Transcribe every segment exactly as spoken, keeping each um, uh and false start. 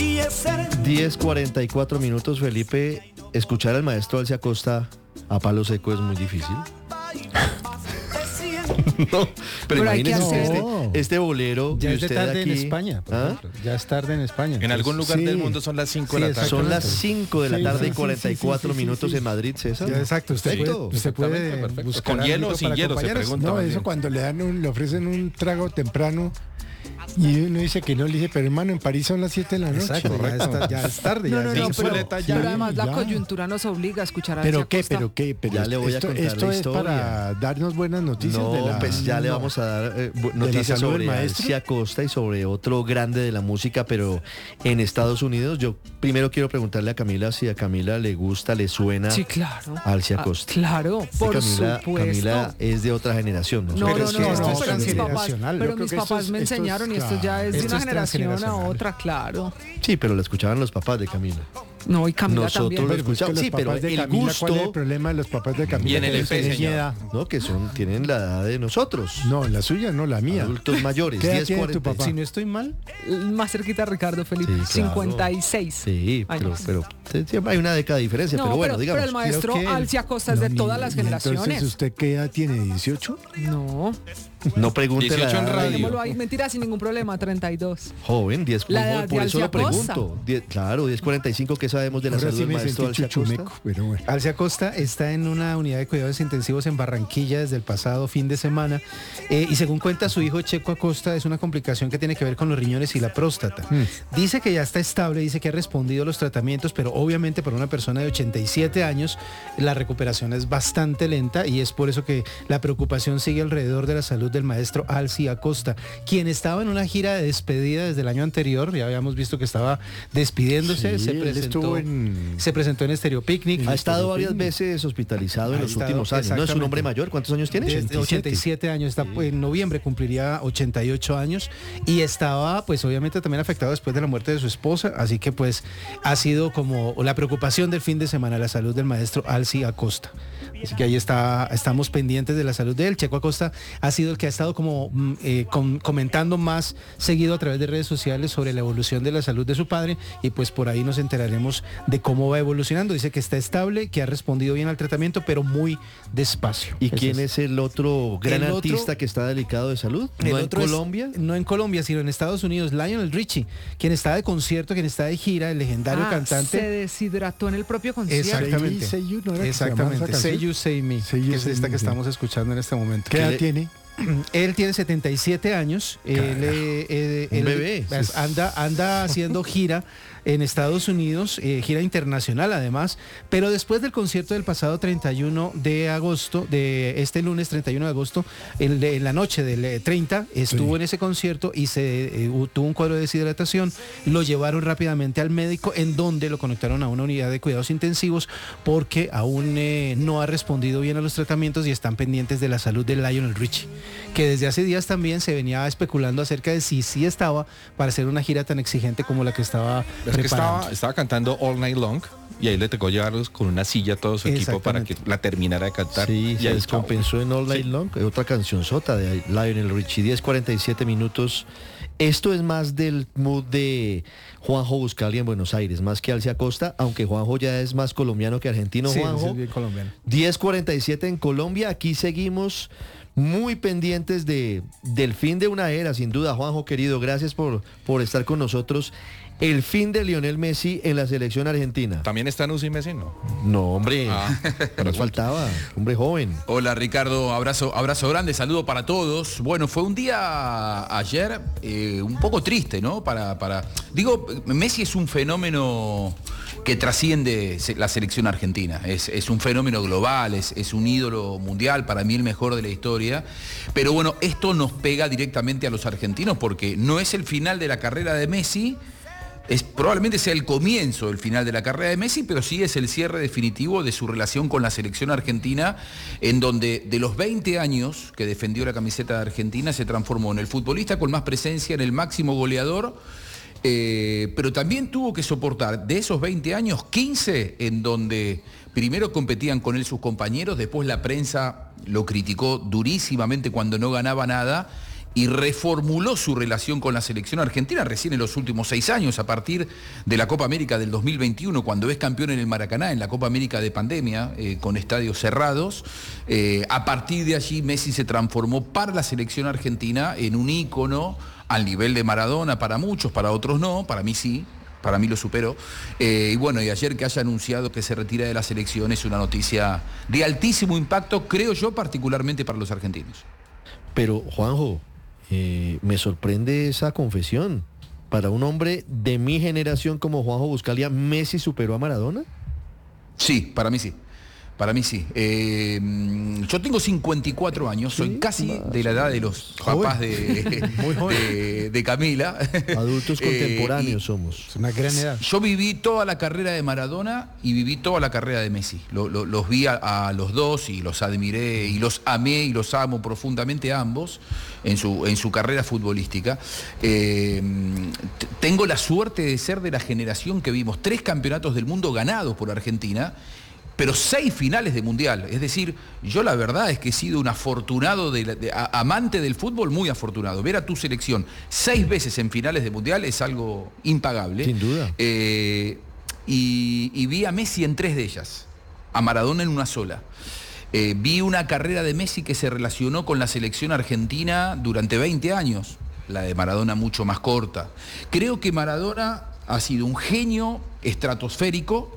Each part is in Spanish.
diez cuarenta y cuatro minutos, Felipe. Escuchar al maestro Alcia Costa a palo seco es muy difícil. No, pero, pero imagínese este, no. este bolero. Ya y es de usted tarde aquí, en España, por ¿ah? ejemplo. Ya es tarde en España. En algún lugar sí. del mundo son las cinco Sí, de la tarde. Son las cinco de la Sí, tarde sí, y sí, cuarenta y cuatro sí, sí, sí, minutos sí. en Madrid, César. Ya, exacto, usted Perfecto. puede, usted puede Exactamente, perfecto. buscar Con hielo o algo sin para hielo, se acompañarnos. pregunta No, más eso bien. cuando le dan un, le ofrecen un trago temprano y uno dice que no, le dice, pero hermano, en París son las siete de la noche. Exacto, ya, está, ya es tarde. No, ya no, es no, pero, Insuleta ya. pero además la Ya. coyuntura nos obliga a escuchar a ¿Pero Alcia qué? Costa. ¿Pero qué? Pero Ya le voy a esto, contar esto la es historia. para darnos buenas noticias No, de la... pues ya le no. vamos a dar eh, bu- ¿De la noticias salud del sobre maestro? Alcia Costa y sobre otro grande de la música, pero en Estados Unidos. Yo primero quiero preguntarle a Camila si a Camila le gusta, le suena Sí, claro. Alcia Ah, Costa. claro, por Camila, supuesto. No, es de otra generación. No, sé. no, Pero no, es no, que no, esto es pero mis papás, transgeneracional. pero Yo creo mis que esto papás es- me esto es enseñaron y esto ya es de Esto una es generación a transgeneracional. otra, claro. Sí, pero la escuchaban los papás de Camila. No, y Camila Nosotros también. lo Pero pues que escuchamos. los Sí, pero papás de el Camila, gusto- ¿cuál es el problema de los papás de Camila? Y en Que el no E P, tienen señor. edad. No, que son, tienen la edad de nosotros. No, la suya, no la mía. Adultos mayores. ¿Qué edad diez, tiene tu cuarenta. papá? Si no estoy mal, Más cerquita Ricardo Felipe, Sí, claro. cincuenta y seis Sí, pero, años. pero te- siempre hay una década de diferencia. No, pero bueno, pero, digamos. pero el maestro Creo que- Alcia Costa es de No, todas ni- las ni generaciones. Entonces, ¿usted qué edad tiene? ¿dieciocho? No, No pregunte la dieciocho en edad. radio. dejémoslo ahí, mentira, sin ningún problema, treinta y dos. Joven, diez, La muy edad joven, de por eso Alcia lo pregunto. Costa. diez, claro, diez cuarenta y cinco, ¿qué sabemos de la Ahora salud sí del me maestro sentí Alcia Costa? chuchumeco, pero bueno. Alcia Costa está en una unidad de cuidados intensivos en Barranquilla desde el pasado fin de semana eh, y según cuenta su hijo Checo Acosta es una complicación que tiene que ver con los riñones y la próstata. Dice que ya está estable, dice que ha respondido a los tratamientos, pero obviamente para una persona de ochenta y siete años la recuperación es bastante lenta y es por eso que la preocupación sigue alrededor de la salud del maestro Alcia Acosta, quien estaba en una gira de despedida desde el año anterior, ya habíamos visto que estaba despidiéndose, Sí, se, él presentó, estuvo en- se presentó en Stereo Picnic. Ha estado varias veces hospitalizado en Ha los estado, últimos años. ¿No es un exactamente. hombre mayor? ¿Cuántos años tiene? Desde ochenta y siete años, está, en noviembre cumpliría ochenta y ocho años y estaba pues obviamente también afectado después de la muerte de su esposa, así que pues ha sido como la preocupación del fin de semana, la salud del maestro Alcia Acosta. Así que ahí está, estamos pendientes de la salud de él. Checo Acosta ha sido el que ha estado como mm, eh, com- comentando más seguido a través de redes sociales sobre la evolución de la salud de su padre y pues por ahí nos enteraremos de cómo va evolucionando. Dice que está estable, que ha respondido bien al tratamiento, pero muy despacio. ¿Y Ese quién es el otro gran El otro- artista que está delicado de salud? El ¿No en otro es- Colombia? no en Colombia, sino en Estados Unidos. Lionel Richie, quien está de concierto, quien está de gira, el legendario Ah, cantante. se deshidrató en el propio concierto. Exactamente. Say You, ¿no era que se llamaba Exactamente. esa Say canción? You, Say Me, Say You, que es Say esta Me, que sí. estamos escuchando en este momento. ¿Qué ¿Qué edad le- tiene? Él tiene setenta y siete años. Él, eh, eh, Un él, bebé. pues, anda, anda haciendo gira en Estados Unidos, eh, gira internacional además, pero después del concierto del pasado treinta y uno de agosto, de este lunes treinta y uno de agosto, el de- en la noche del eh, treinta, estuvo Sí. en ese concierto y se eh, hu- tuvo un cuadro de deshidratación, lo llevaron rápidamente al médico en donde lo conectaron a una unidad de cuidados intensivos porque aún eh, no ha respondido bien a los tratamientos y están pendientes de la salud de Lionel Richie, que desde hace días también se venía especulando acerca de si sí estaba para hacer una gira tan exigente como la que estaba Es que preparando. estaba, estaba cantando All Night Long y ahí le tocó llevarlos con una silla a todo su equipo para que Exactamente. la terminara de cantar. Sí, y se ahí descompensó en All Night Long, otra canción sota de Lionel Richie, diez cuarenta y siete minutos. Esto es más del mood de Juanjo Buscalia en Buenos Aires, más que Alcia Costa, aunque Juanjo ya es más colombiano que argentino. Sí, Juanjo, es bien colombiano. diez cuarenta y siete en Colombia, aquí seguimos muy pendientes de, del fin de una era, sin duda. Juanjo, querido, gracias por, por estar con nosotros. El fin de Lionel Messi en la selección argentina. ¿También está en U C I Messi? No. No, hombre, Ah, nos faltaba, hombre joven. Hola Ricardo, abrazo, abrazo grande, saludo para todos. Bueno, fue un día ayer eh, un poco triste, ¿no? Para, para. Digo, Messi es un fenómeno que trasciende se- la selección argentina. Es, es un fenómeno global, es, es un ídolo mundial, para mí el mejor de la historia. Pero bueno, esto nos pega directamente a los argentinos porque no es el final de la carrera de Messi. Es, probablemente sea el comienzo del final de la carrera de Messi, pero sí es el cierre definitivo de su relación con la selección argentina, en donde de los veinte años que defendió la camiseta de Argentina se transformó en el futbolista con más presencia, en el máximo goleador, eh, pero también tuvo que soportar de esos veinte años, quince en donde primero competían con él sus compañeros, después la prensa lo criticó durísimamente cuando no ganaba nada, y reformuló su relación con la selección argentina recién en los últimos seis años, a partir de la Copa América del dos mil veintiuno, cuando es campeón en el Maracaná, en la Copa América de pandemia, eh, con estadios cerrados. Eh, a partir de allí Messi se transformó para la selección argentina en un ícono al nivel de Maradona para muchos, para otros no, para mí sí. Para mí lo superó. Eh, y bueno, y ayer que haya anunciado que se retira de la selección es una noticia de altísimo impacto, creo yo, particularmente para los argentinos. Pero, Juanjo, eh, me sorprende esa confesión. Para un hombre de mi generación como Juanjo Buscalia, ¿Messi superó a Maradona? Sí, para mí sí. Para mí sí. Eh, yo tengo cincuenta y cuatro años, soy Sí, casi más de la edad de los papás de, Muy joven. de, de Camila. Adultos Eh, contemporáneos y- somos. Es una gran edad. Yo viví toda la carrera de Maradona y viví toda la carrera de Messi. Lo- lo- los vi a, a los dos y los admiré y los amé y los amo profundamente a ambos en su, en su carrera futbolística. Eh, t- tengo la suerte de ser de la generación que vimos tres campeonatos del mundo ganados por Argentina, pero seis finales de mundial. Es decir, yo la verdad es que he sido un afortunado, de la- de- a- amante del fútbol, muy afortunado. Ver a tu selección seis veces en finales de mundial es algo impagable. Sin duda. Eh, y, y vi a Messi en tres de ellas, a Maradona en una sola. Eh, vi una carrera de Messi que se relacionó con la selección argentina durante veinte años, la de Maradona mucho más corta. Creo que Maradona ha sido un genio estratosférico,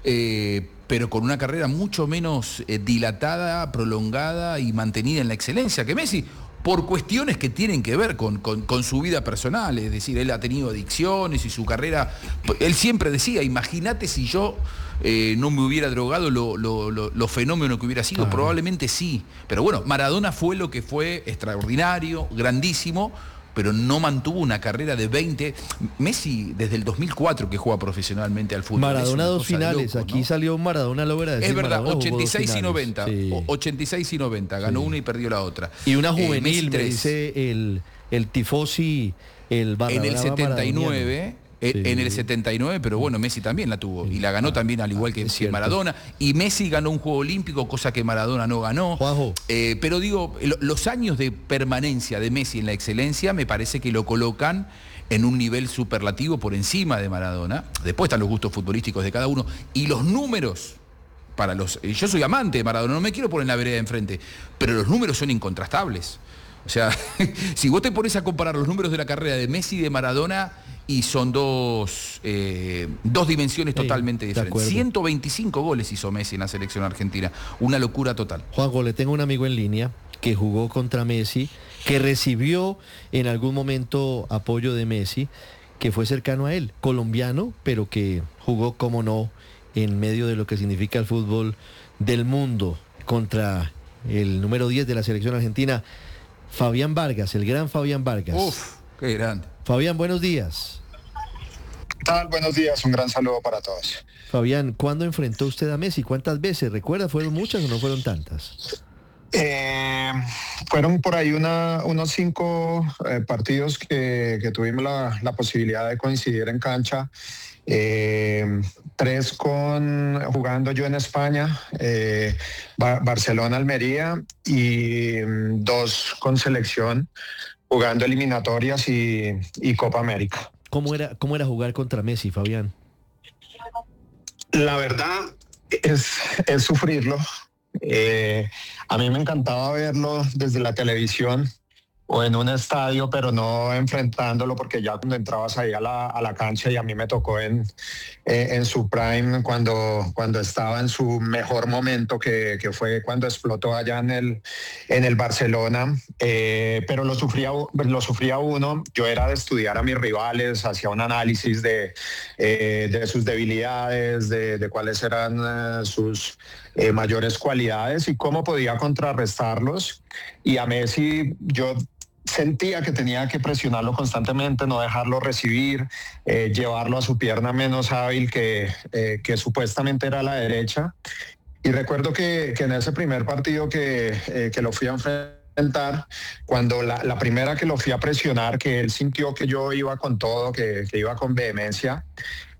eh, pero con una carrera mucho menos eh, dilatada, prolongada y mantenida en la excelencia que Messi, por cuestiones que tienen que ver con, con- con su vida personal. Es decir, él ha tenido adicciones y su carrera, él siempre decía, imagínate si yo eh, no me hubiera drogado, lo, lo- lo- lo fenómeno que hubiera sido. Claro. Probablemente sí, pero bueno, Maradona fue lo que fue, extraordinario, grandísimo, pero no mantuvo una carrera de veinte. Messi desde el dos mil cuatro que juega profesionalmente al fútbol. Es Maradona una dos cosa de finales. loco, Aquí ¿no? salió Maradona logra decir. Es verdad, Maradona jugó dos ochenta y seis y finales. noventa. Sí. O- ochenta y seis y noventa. Ganó Sí. una y perdió la otra. Y una Eh, Messi juvenil, me tres. dice el, el tifosi, el barra En el brava setenta y nueve, maradoniano. eh, Sí. en el setenta y nueve, pero bueno, Messi también la tuvo. Y la ganó también al igual que, es que cierto. Maradona. Y Messi ganó un juego olímpico, cosa que Maradona no ganó. Juanjo. Eh, pero digo, lo- los años de permanencia de Messi en la excelencia me parece que lo colocan en un nivel superlativo por encima de Maradona. Después están los gustos futbolísticos de cada uno. Y los números, para los. eh, Yo soy amante de Maradona, no me quiero poner en la vereda de enfrente, pero los números son incontrastables. O sea, si vos te pones a comparar los números de la carrera de Messi y de Maradona, y son dos, eh, dos dimensiones Sí, totalmente de diferentes. acuerdo. ciento veinticinco goles hizo Messi en la selección argentina. Una locura total. Juanjo, le tengo un amigo en línea que jugó contra Messi, que recibió en algún momento apoyo de Messi, que fue cercano a él, colombiano, pero que jugó, como no, en medio de lo que significa el fútbol del mundo, contra el número diez de la selección argentina, Fabián Vargas, el gran Fabián Vargas. Uf, qué grande. Fabián, buenos días. ¿Qué tal? Buenos días, un gran saludo para todos. Fabián, ¿cuándo enfrentó usted a Messi? ¿Cuántas veces? ¿Recuerda? ¿Fueron muchas o no fueron tantas? Eh, fueron por ahí una, unos cinco eh, partidos que, que tuvimos la, la posibilidad de coincidir en cancha. Eh, tres con jugando yo en España, eh, Ba- Barcelona, Almería, y mm, dos con selección jugando eliminatorias y, y Copa América. ¿Cómo era, cómo era jugar contra Messi, Fabián? La verdad es, es sufrirlo. Eh, a mí me encantaba verlo desde la televisión o en un estadio, pero no enfrentándolo, porque ya cuando entrabas ahí a la, a la cancha, y a mí me tocó en, eh, en su prime, cuando, cuando estaba en su mejor momento, que, que fue cuando explotó allá en el, en el Barcelona, eh, pero lo sufría, lo sufría uno. Yo era de estudiar a mis rivales, hacía un análisis de, eh, de sus debilidades, de, de cuáles eran eh, sus eh, mayores cualidades y cómo podía contrarrestarlos. Y a Messi yo sentía que tenía que presionarlo constantemente, no dejarlo recibir, eh, llevarlo a su pierna menos hábil, que, eh, que supuestamente era la derecha. Y recuerdo que, que en ese primer partido que, eh, que lo fui a enfrentar, cuando la, la primera que lo fui a presionar, que él sintió que yo iba con todo, que, que iba con vehemencia,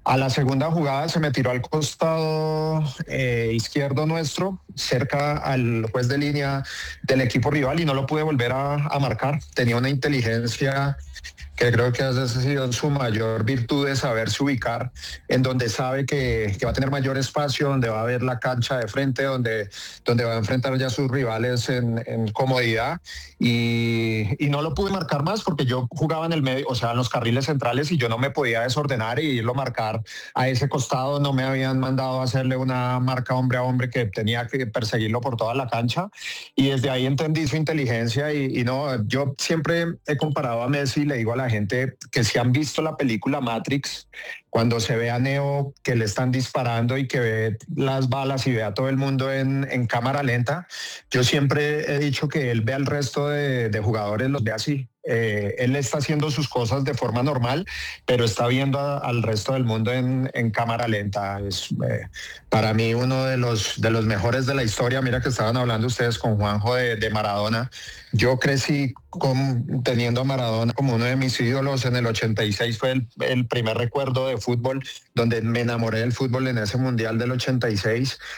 A la segunda jugada se me tiró al costado eh, izquierdo nuestro, cerca al juez de línea del equipo rival y no lo pude volver a, a marcar. Tenía una inteligencia que creo que ha sido su mayor virtud, de saberse ubicar en donde sabe que, que va a tener mayor espacio, donde va a ver la cancha de frente, donde, donde va a enfrentar ya a sus rivales en, en comodidad y, y no lo pude marcar más porque yo jugaba en el medio, o sea, en los carriles centrales y yo no me podía desordenar y irlo a marcar a ese costado. No me habían mandado a hacerle una marca hombre a hombre que tenía que perseguirlo por toda la cancha y desde ahí entendí su inteligencia y, y no, yo siempre he comparado a Messi, le digo a la gente que si han visto la película Matrix, cuando se ve a Neo que le están disparando y que ve las balas y ve a todo el mundo en, en cámara lenta, yo siempre he dicho que él ve al resto de, de jugadores, los ve así. Eh, él está haciendo sus cosas de forma normal, pero está viendo a, al resto del mundo en, en cámara lenta. Es eh, para mí uno de los, de los mejores de la historia. Mira que estaban hablando ustedes con Juanjo de, de Maradona. Yo crecí con, teniendo a Maradona como uno de mis ídolos. En el ochenta y seis fue el, el primer recuerdo de fútbol, donde me enamoré del fútbol en ese Mundial del ochenta y seis.